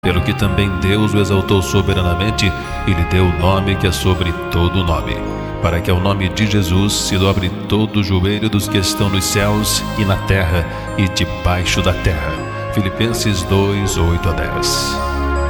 pelo que também Deus o exaltou soberanamente e lhe deu o nome que é sobre todo nome, para que ao nome de Jesus se dobre todo o joelho dos que estão nos céus e na terra e debaixo da terra. Filipenses 2, 8 a 10.